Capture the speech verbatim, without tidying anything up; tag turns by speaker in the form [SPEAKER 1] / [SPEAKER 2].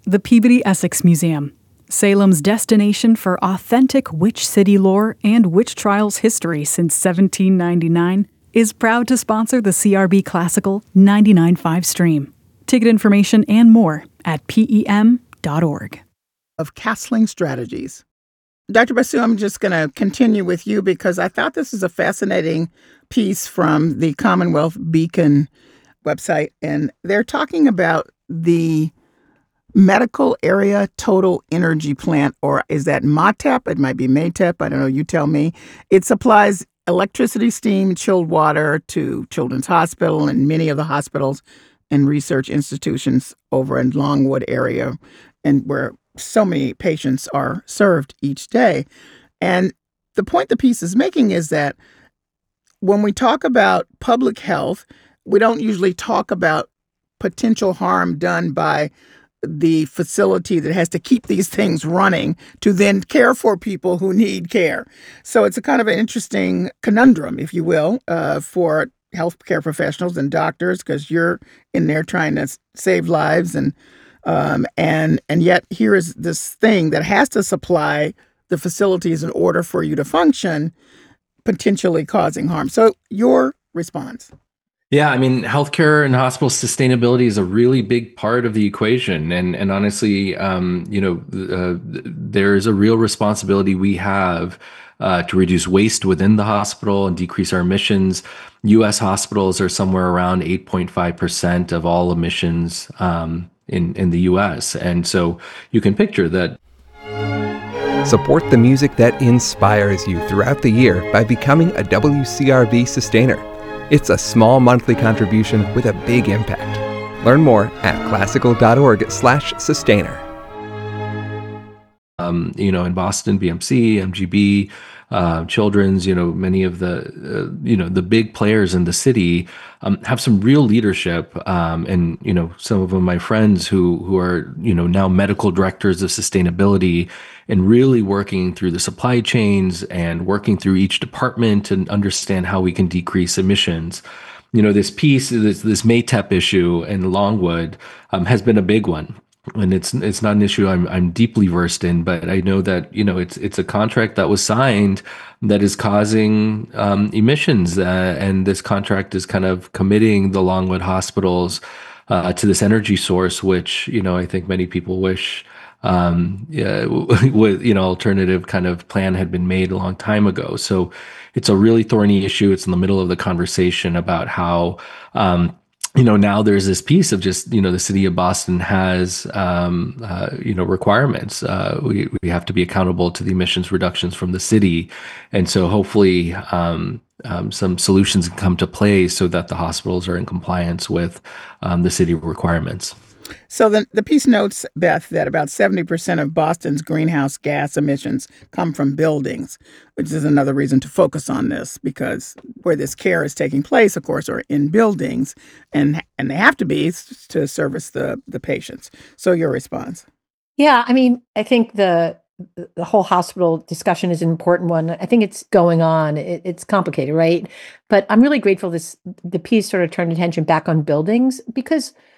[SPEAKER 1] The Peabody Essex Museum, Salem's destination for authentic witch city lore and witch trials history since seventeen ninety-nine, is proud to sponsor the C R B Classical ninety-nine point five stream. Ticket information and more at P E M dot org.
[SPEAKER 2] Of castling strategies. Doctor Basu, I'm just going to continue with you because I thought this is a fascinating piece from the Commonwealth Beacon website, and they're talking about the Medical Area Total Energy Plant, or is that MATEP? It might be MATEP. I don't know. You tell me. It supplies electricity, steam, chilled water to Children's Hospital and many of the hospitals and research institutions over in Longwood area, and where so many patients are served each day. And the point the piece is making is that when we talk about public health, we don't usually talk about potential harm done by the facility that has to keep these things running to then care for people who need care. So it's a kind of an interesting conundrum, if you will, uh, for healthcare professionals and doctors, because you're in there trying to save lives, and um, and and yet here is this thing that has to supply the facilities in order for you to function, potentially causing harm. So your response.
[SPEAKER 3] Yeah, I mean, healthcare and hospital sustainability is a really big part of the equation, and and honestly, um, you know, uh, there is a real responsibility we have uh, to reduce waste within the hospital and decrease our emissions. U S hospitals are somewhere around eight point five percent of all emissions um, in in the U S, and so you can picture that.
[SPEAKER 4] Support the music that inspires you throughout the year by becoming a W C R B sustainer. It's a small monthly contribution with a big impact. Learn more at classical.org slash sustainer.
[SPEAKER 3] Um, you know, in Boston, B M C, M G B, uh, Children's, you know, many of the, uh, you know, the big players in the city um, have some real leadership. Um, and, you know, some of them, my friends who, who are, you know, now medical directors of sustainability and really working through the supply chains and working through each department and understand how we can decrease emissions. You know, this piece, this, this MATEP issue in Longwood um, has been a big one. And it's it's not an issue I'm I'm deeply versed in, but I know that, you know, it's it's a contract that was signed that is causing um, emissions, uh, and this contract is kind of committing the Longwood hospitals uh, to this energy source, which, you know, I think many people wish um, yeah, with, you know, alternative kind of plan had been made a long time ago. So it's a really thorny issue. It's in the middle of the conversation about how. Um, You know, now there's this piece of just, you know, the city of Boston has, um, uh, you know, requirements. Uh, we, we have to be accountable to the emissions reductions from the city. And so hopefully um, um, some solutions can come to play so that the hospitals are in compliance with um, the city requirements.
[SPEAKER 2] So the, the piece notes, Beth, that about seventy percent of Boston's greenhouse gas emissions come from buildings, which is another reason to focus on this, because where this care is taking place, of course, are in buildings, and and they have to be to service the, the patients. So your response.
[SPEAKER 5] Yeah, I mean, I think the the whole hospital discussion is an important one. I think it's going on. It, it's complicated, right? But I'm really grateful this the piece sort of turned attention back on buildings, because